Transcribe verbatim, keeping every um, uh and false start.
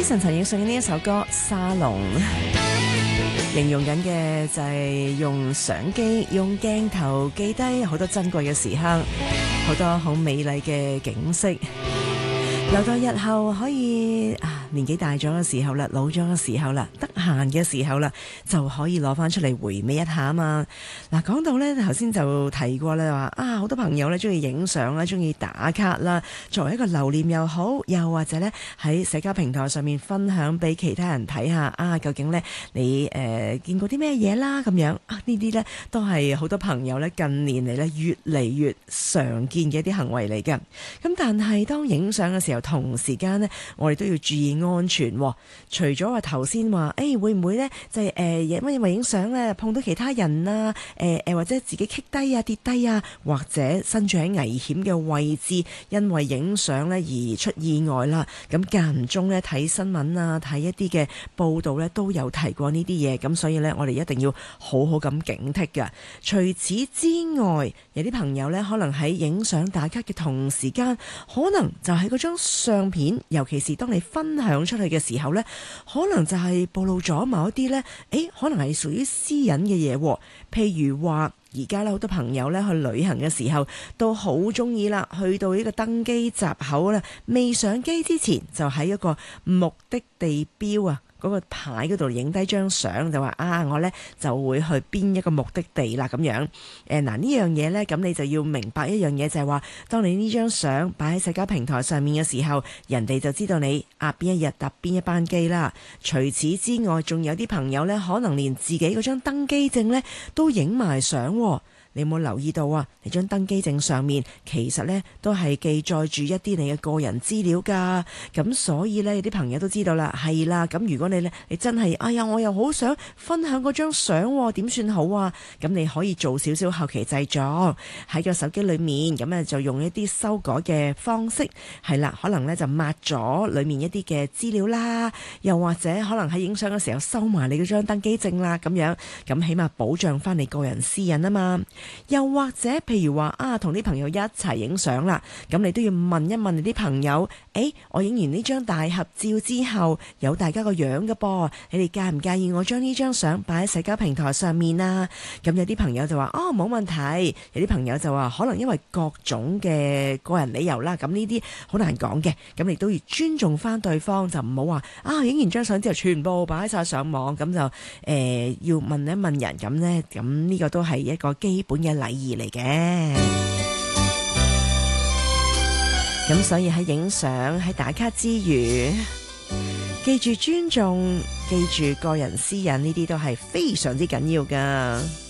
Eason 陳奕迅嘅呢一首歌《沙龍》，形容緊嘅就係用相機、用鏡頭記低好多珍貴嘅時刻，好多好美麗嘅景色，留到日後可以啊年紀大咗嘅時候啦，老咗嘅時候啦，得閒嘅時候啦，就可以攞翻出嚟回味一下啊嘛。嗱，講到呢，頭先就提過咧，話啊好多朋友咧中意影相啦，中意打卡啦，作為一個留念又好，又或者咧喺社交平台上面分享俾其他人睇下啊，究竟咧你誒、呃、見過啲咩嘢啦咁樣啊？呢啲咧都係好多朋友咧近年嚟咧越嚟越常見嘅一啲行為嚟嘅。咁但係當影相嘅時候，同時間呢，我哋都要注意安全。除咗話頭先話，誒、欸、會唔會呢？就係誒因因為影相咧碰到其他人啊，誒、呃、誒或者自己棘低啊跌低啊，或者身處喺危險嘅位置，因為影相咧而出意外啦。咁間唔中咧睇新聞啊，睇一啲嘅報道咧都有提過呢啲嘢，咁所以咧我哋一定要好好咁警惕㗎。除此之外，有啲朋友咧可能喺影相打卡嘅同時間，可能就喺嗰張相片，尤其是當你分享出去嘅時候呢，可能就係暴露咗某一啲呢，誒，可能係屬於私隱嘅嘢。譬如話，而家咧好多朋友咧去旅行嘅時候，都好中意啦，去到呢個登機閘口啦，未上機之前就喺一個目的地標啊嗰個牌嗰度影低張相，就話啊我呢就會去邊一個目的地啦咁樣。誒嗱呢樣嘢呢，咁你就要明白一樣嘢，就係話，當你呢張相擺喺社交平台上面嘅時候，人哋就知道你啊邊一日搭邊一班機啦。除此之外，仲有啲朋友呢，可能連自己嗰張登機證呢都影埋相。你有冇留意到啊？你張登機證上面其實呢都係記載住一啲你嘅個人資料㗎。咁所以呢，有啲朋友都知道啦，係啦。咁如果你呢，你真係哎呀，我又好想分享嗰張相，點算好啊？咁你可以做少少後期製作喺個手機裏面，咁咧就用一啲修改嘅方式，係啦，可能呢就抹咗裏面一啲嘅資料啦，又或者可能喺影相嘅時候收埋你嗰張登機證啦，咁樣咁起碼保障翻你個人私隱啊嘛。又或者譬如話啊，同啲朋友一齊影相啦，咁你都要問一問你啲朋友，誒，我影完呢張大合照之後，有大家個樣㗎噃，你哋介唔介意我將呢張相擺喺社交平台上面啊？咁有啲朋友就話哦，冇問題，有啲朋友就話可能因為各種嘅個人理由啦，咁呢啲好難講嘅，咁你都要尊重翻對方，就唔好話啊影完張相之後全部擺晒上網，咁就誒、呃、要問一問人，咁呢，咁呢個都係一個基本嘅禮儀嚟嘅。咁所以喺影相喺打卡之餘，記住尊重，記住個人私隱，呢啲都係非常之緊要噶。